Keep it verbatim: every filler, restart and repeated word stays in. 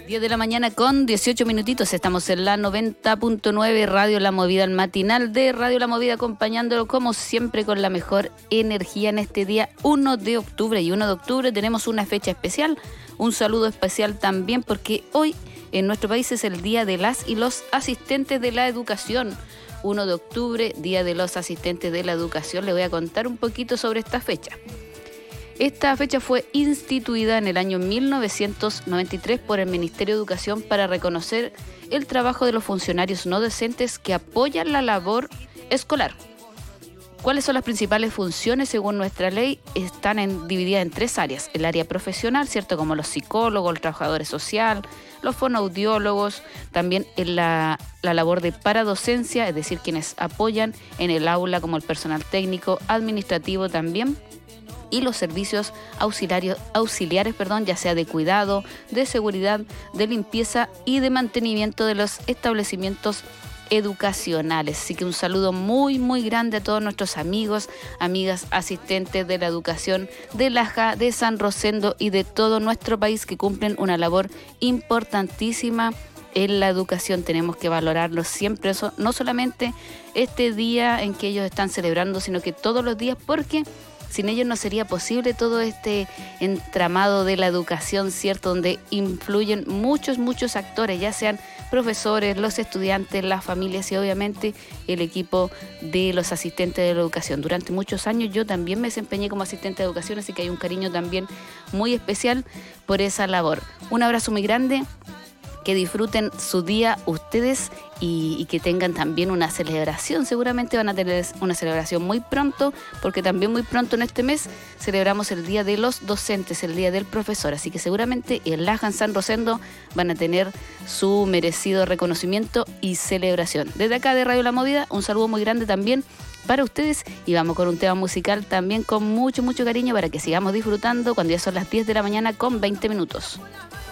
diez de la mañana con dieciocho minutitos, estamos en la noventa punto nueve Radio La Movida, el matinal de Radio La Movida, acompañándolo como siempre con la mejor energía en este día uno de octubre. Y uno de octubre tenemos una fecha especial, un saludo especial también, porque hoy en nuestro país es el Día de las y los Asistentes de la Educación. uno de octubre, Día de los Asistentes de la Educación. Le voy a contar un poquito sobre esta fecha. Esta fecha fue instituida en el año mil novecientos noventa y tres por el Ministerio de Educación para reconocer el trabajo de los funcionarios no docentes que apoyan la labor escolar. ¿Cuáles son las principales funciones según nuestra ley? Están en, divididas en tres áreas. El área profesional, ¿cierto? Como los psicólogos, los trabajadores sociales, los fonoaudiólogos, también en la, la labor de paradocencia, es decir, quienes apoyan en el aula, como el personal técnico, administrativo también, y los servicios auxiliares, auxiliares, perdón, ya sea de cuidado, de seguridad, de limpieza y de mantenimiento de los establecimientos educacionales. Así que un saludo muy, muy grande a todos nuestros amigos, amigas, asistentes de la educación de Laja, de San Rosendo y de todo nuestro país que cumplen una labor importantísima en la educación. Tenemos que valorarlos siempre, eso, no solamente este día en que ellos están celebrando, sino que todos los días, porque sin ellos no sería posible todo este entramado de la educación, ¿cierto? Donde influyen muchos, muchos actores, ya sean profesores, los estudiantes, las familias y obviamente el equipo de los asistentes de la educación. Durante muchos años yo también me desempeñé como asistente de educación, así que hay un cariño también muy especial por esa labor. Un abrazo muy grande. Que disfruten su día ustedes y, y que tengan también una celebración. Seguramente van a tener una celebración muy pronto, porque también muy pronto en este mes celebramos el Día de los Docentes, el Día del Profesor. Así que seguramente en Laja, en San Rosendo, van a tener su merecido reconocimiento y celebración. Desde acá de Radio La Movida, un saludo muy grande también para ustedes y vamos con un tema musical también con mucho, mucho cariño para que sigamos disfrutando cuando ya son las diez de la mañana con veinte minutos.